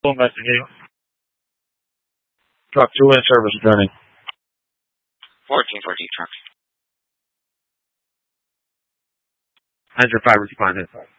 Investigate. Truck 2 in service returning. 1414 truck. Hydra 5 responded.